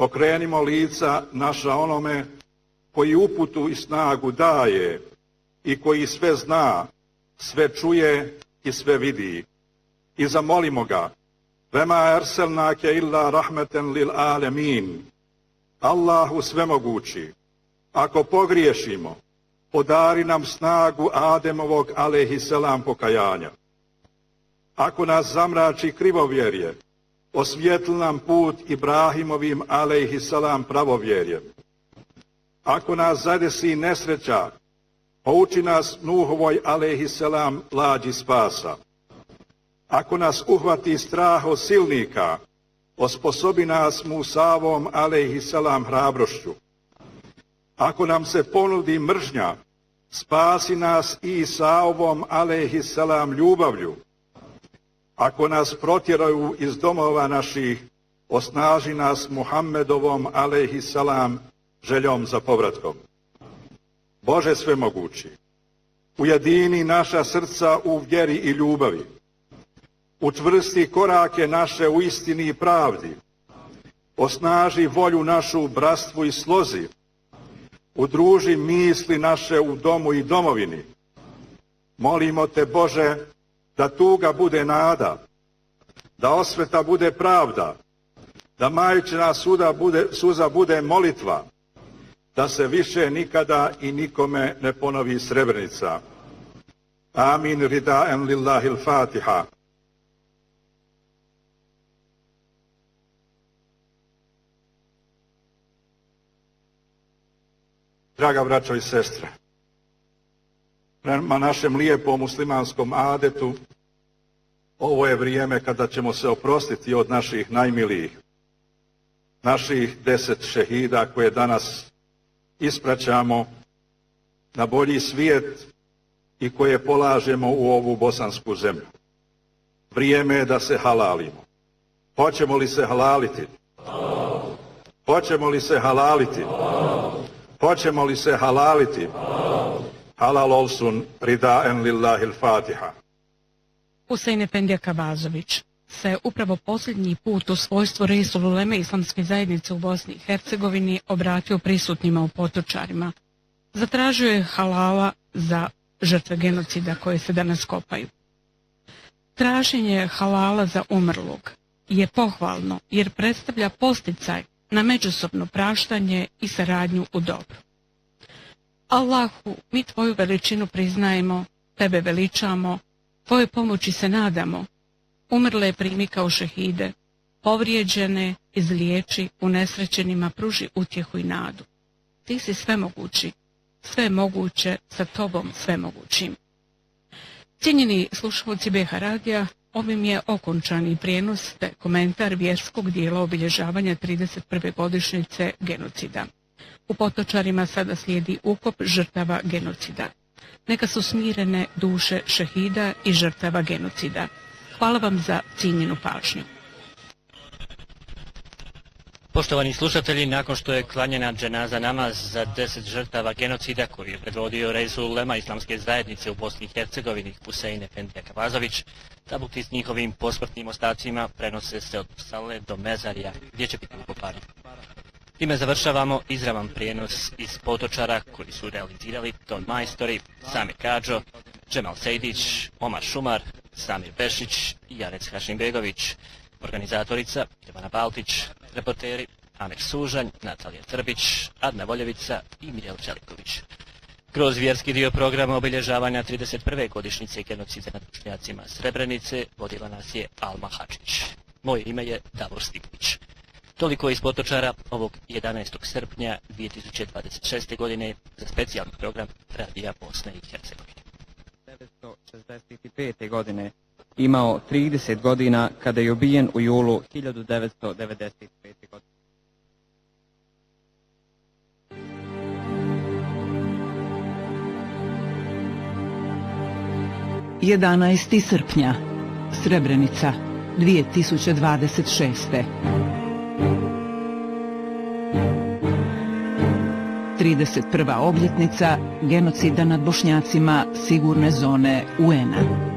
Okrenimo lica naša onome koji uputu i snagu daje i koji sve zna, sve čuje i sve vidi. I zamolimo ga: Vema erselnake illa rahmeten lil alemin. Allahu svemogući, ako pogriješimo, podari nam snagu Ademovog alejhiselam pokajanja. Ako nas zamrači krivovjerje, osvijetli nam put Ibrahimovim alejhiselam pravovjerjem. Ako nas zadesi nesreća, pouči nas Nuhovoj alejhiselam lađi spasa. Ako nas uhvati strah od silnika, osposobi nas Musavom alejhiselam hrabrošću. Ako nam se ponudi mržnja, spasi nas Isaovom alejhiselam ljubavlju. Ako nas protjeraju iz domova naših, osnaži nas Muhammedovom alejhiselam željom za povratkom. Bože svemogući, ujedini naša srca u vjeri i ljubavi. Učvrsti korake naše u istini i pravdi. Osnaži volju našu u bratstvu i slozi. Udruži misli naše u domu i domovini. Molimo te, Bože, da tuga bude nada, da osveta bude pravda, da majčina suza bude molitva, da se više nikada i nikome ne ponovi Srebrenica. Amin ridaen lillahi l-Fatiha. Draga braćo i sestre, prema našem lijepom muslimanskom adetu, ovo je vrijeme kada ćemo se oprostiti od naših najmilijih, naših 10 šehida koje danas ispraćamo na bolji svijet i koje polažemo u ovu bosansku zemlju. Vrijeme je da se halalimo. Hoćemo li se halaliti? Hoćemo li se halaliti? Hoćemo li se halaliti? Halal olsun ridaen lillahi l-Fatiha. Husein Efendija Kavazović se upravo posljednji put u svojstvu Reisul Uleme Islamske zajednice u Bosni i Hercegovini obratio prisutnima u Potočarima. Zatražio je halala za žrtve genocida koje se danas kopaju. Traženje halala za umrlog je pohvalno jer predstavlja posticaj na međusobno praštanje i saradnju u dobru. Allahu, mi tvoju veličinu priznajemo, tebe veličamo, tvojoj pomoći se nadamo, umrle primi kao šehide, povrijeđene izliječi, unesrećenima pruži utjehu i nadu. Ti si svemogući, sve moguće sa tobom svemogućim. Cijenjeni slušalci BH Radija, ovim je okončani prijenos te komentar vjerskog dijela obilježavanja 31. godišnjice genocida. U Potočarima sada slijedi ukop žrtava genocida. Neka su smirene duše šehida i žrtava genocida. Hvala vam za cijenjenu pažnju. Poštovani slušatelji, nakon što je klanjena dženaza namaz za 10 žrtava genocida koji je predvodio Reisul Ulema Islamske zajednice u Bosni i Hercegovini Husein Efendija Kavazović, tabuti s njihovim posmrtnim ostacima prenose se od Sale do Mezarija gdje će biti ukopani. Time završavamo izravan prijenos iz Potočara koji su realizirali ton majstori Samir Kadžo, Džemal Sejdić, Omar Šumar, Samir Bešić i Janec Hašimbegović, organizatorica Ivana Baltić, reporteri Amir Sužanj, Natalija Trbić, Adna Voljevica i Mirjel Čeliković. Kroz vjerski dio programa obilježavanja 31. godišnjice genocida nad Bošnjacima Srebrenice vodila nas je Alma Hačić. Moje ime je Davor Stiglić. Toliko iz Potočara ovog 11. srpnja 2026. godine za specijalni program Radija Bosne i Hercegovine. 1965. godine imao 30 godina kada je ubijen u julu 1995. godine. 11. srpnja, Srebrenica, 2026. 31. obljetnica genocida nad Bošnjacima sigurne zone UN-a.